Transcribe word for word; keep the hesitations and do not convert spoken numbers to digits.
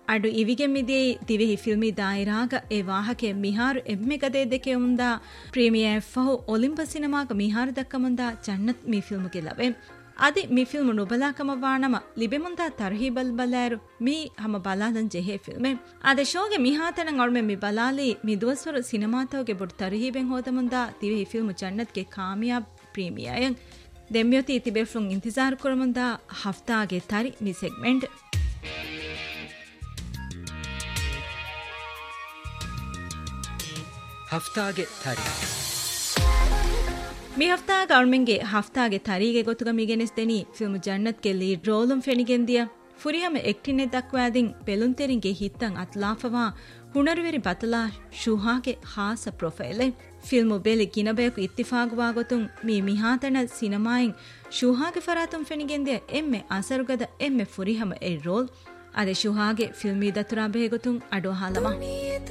ಅಡು ಇವಿಗೆ ಮಿದಿ ದಿವೆಹಿ filmy ದಾಯಿರಾಗ A ವಾಹಕೆ ಮಿಹಾರು ಎಮ್ಮೆ ಗದೆ ದೆಕೆ ಉಂದ premier ಫಹು Olympus ಸಿನಿಮಾಗ ಮಿಹಾರು ದಕ್ಕ ಮುಂದ ಜನ್ನತ್ ಮಿ ಫಿಲ್ಮ್ಗೆ ಲವೆ ಅದಿ ಮಿ ಫಿಲ್ಮ್ ನುಬಲಾಕಮವಾಣಮ ಲಿಬೆಮುಂದ ತರ್ಹೀಬಲ್ ಬಲಾರು ಮಿ ಹಮ ಬಲಾದನ್ ಜೆಹೆ ಫಿಲ್ಮೆ ಅದೆ ಶೋಗೆ ಮಿಹಾತನ ಒಳ್ಮೆ ಮಿ ಬಲಾಲಿ ಮಿ ದುವಸ್ವರ ಸಿನಿಮಾತವಗೆ ಬುಡ್ ತರ್ಹೀಬೆನ್ ಹೋದ ಮುಂದ ದಿವೆ ಈ ಫಿಲ್ಮ್ ಜನ್ನತ್ಗೆ ಕಾಮಿಯಾಬ್ ಪ್ರೀಮಿಯರ್ ದೆಮ್ಯೋತಿ ತಿಬೆಫ್ಲುಂ ಇಂತಿಜಾರ್ ಕೊರಮುಂದ ಹಫ್ತಾಗೆ ತರಿ ಮಿ ಸೆಗ್ಮೆಂಟ್ ಹಫ್ತಾಗೆ ತರಿ ಮಿ ಹಫ್ತಾ ಗೌರ್ಮೆಂಟ್ಗೆ ಹಫ್ತಾಗೆ ತರಿಗೆ ಗೊತ್ತುಗ ಮಿಗೆನೆಸ್ ದೆನಿ ಫಿಲ್ಮ್ ಜನ್ನತ್ಗೆ ಲೀಡ್ ರೋಲುಂ ಫೆನಿಗೆಂದಿಯ ಫುರಿಹಮ ಎಕ್ಟಿನೆ ದಕ್ವಾದಿಂ ಪೆಲುಂತೆರಿಂಗೆ ಹಿತ್ತಂ ಅತ್ಲಾಫವಾ ಹುಣರುವೆರಿ ಬತಲಾ ಶುಹಾಗೆ ಖಾಸ ಪ್ರೊಫೈಲೆ ಫಿಲ್ಮು ಬೆಲಿ ಗಿನಬೇಕು ಇತ್ತಿಫಾಗುವಾ ಗೊತ್ತುಂ ಮಿ ಮಿಹಾತನ ಸಿನಿಮಾಯಿಂ ಶುಹಾಗೆ ಫರಾತುಂ ಫೆನಿಗೆಂದಿಯ ಎಮ್ಮೆ ಅಸರುಗದ ಎಮ್ಮೆ ಫುರಿಹಮ ಎ ರೋಲ್ ಅದೆ ಶುಹಾಗೆ ಫಿಲ್ಮಿ ದತುರಾ ಬೇಗೊತ್ತುಂ ಅಡೋ ಹಾಲಮ